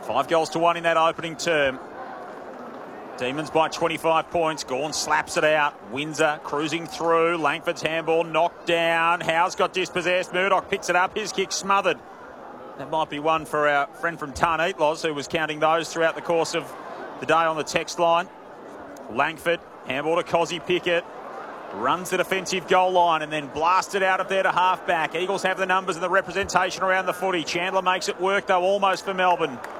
5-1 in that opening term. Demons by 25 points. Gawn slaps it out. Windsor cruising through. Langford's handball knocked down. Howe's got dispossessed. Murdoch picks it up. His kick smothered. That might be one for our friend from Tarneet, Loz, who was counting those throughout the course of the day on the text line. Langford, handball to Cozzy Pickett. Runs the defensive goal line and then blasted out of there to half-back. Eagles have the numbers and the representation around the footy. Chandler makes it work, though, almost for Melbourne.